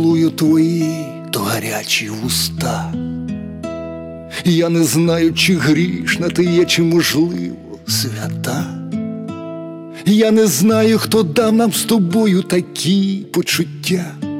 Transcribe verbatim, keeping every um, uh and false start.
Цілую твої то гарячі вуста. Я не знаю, чи грішна ти є, чи, можливо, свята. Я не знаю, хто дав нам з тобою такі почуття.